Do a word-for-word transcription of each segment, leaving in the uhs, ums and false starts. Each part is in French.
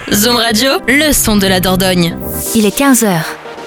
Zoom Radio, le son de la Dordogne. Il est quinze heures.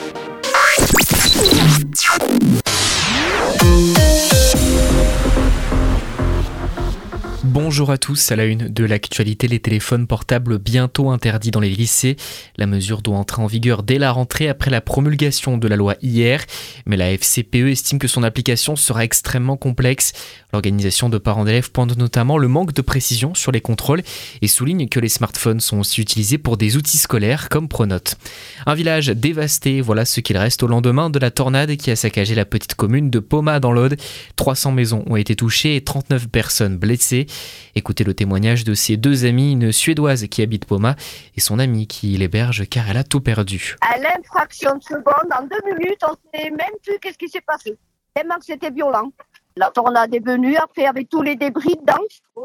Bonjour à tous, à la une de l'actualité, les téléphones portables bientôt interdits dans les lycées. La mesure doit entrer en vigueur dès la rentrée après la promulgation de la loi hier. Mais la F C P E estime que son application sera extrêmement complexe. L'organisation de parents d'élèves pointe notamment le manque de précision sur les contrôles et souligne que les smartphones sont aussi utilisés pour des outils scolaires comme Pronote. Un village dévasté, voilà ce qu'il reste au lendemain de la tornade qui a saccagé la petite commune de Pomat dans l'Aude. trois cents maisons ont été touchées et trente-neuf personnes blessées. Écoutez le témoignage de ses deux amies, une Suédoise qui habite Pomat et son amie qui l'héberge car elle a tout perdu. À l'infraction de seconde, en deux minutes, on ne sait même plus qu'est-ce qui s'est passé. Tellement que c'était violent. La tornade est venue, après avec tous les débris dedans,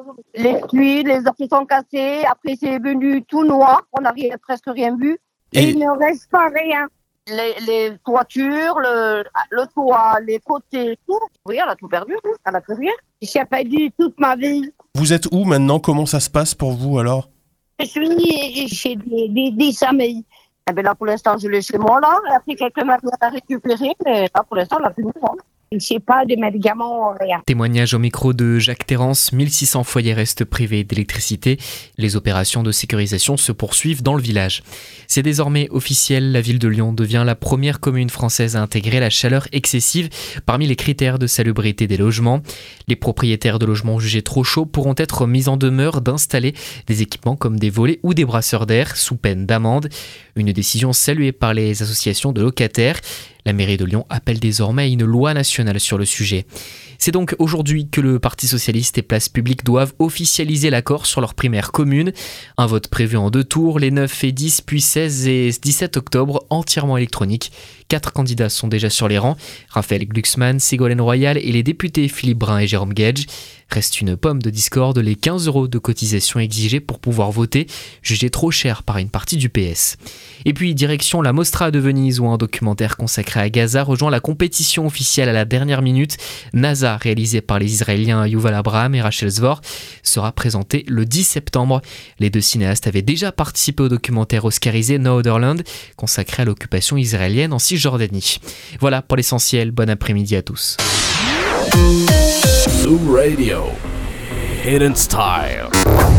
les tuiles, les arbres sont cassés, après c'est venu tout noir, on n'a rien, presque rien vu. Et, et il ne reste pas rien. Les, les toitures, le, le toit, les côtés, tout. Oui, elle a tout perdu, elle n'a plus rien. J'ai perdu toute ma vie. Vous êtes où maintenant? Comment ça se passe pour vous alors? Je suis chez des, des, des amis. Eh bien là pour l'instant je l'ai chez moi là. Après quelques matériels à récupérer, mais là pour l'instant on l'a plus de moi. Je ne sais pas de médicaments, rien. Témoignage au micro de Jacques Terrance, mille six cents foyers restent privés d'électricité. Les opérations de sécurisation se poursuivent dans le village. C'est désormais officiel, la ville de Lyon devient la première commune française à intégrer la chaleur excessive parmi les critères de salubrité des logements. Les propriétaires de logements jugés trop chauds pourront être mis en demeure d'installer des équipements comme des volets ou des brasseurs d'air sous peine d'amende. Une décision saluée par les associations de locataires. La mairie de Lyon appelle désormais à une loi nationale sur le sujet. C'est donc aujourd'hui que le Parti socialiste et Place Publique doivent officialiser l'accord sur leur primaire commune. Un vote prévu en deux tours, les neuf et dix, puis seize et dix-sept octobre, entièrement électronique. Quatre candidats sont déjà sur les rangs, Raphaël Glucksmann, Ségolène Royal et les députés Philippe Brun et Jérôme Gage. Reste une pomme de discorde, les quinze euros de cotisation exigés pour pouvoir voter, jugés trop chers par une partie du P S. Et puis direction la Mostra de Venise où un documentaire consacré à Gaza rejoint la compétition officielle à la dernière minute. NASA, réalisé par les Israéliens Yuval Abraham et Rachel Zfor, sera présenté le dix septembre. Les deux cinéastes avaient déjà participé au documentaire oscarisé No Other Land, consacré à l'occupation israélienne en Cisjordanie. Voilà pour l'essentiel, bon après-midi à tous. Zoom Radio, Hidden Style.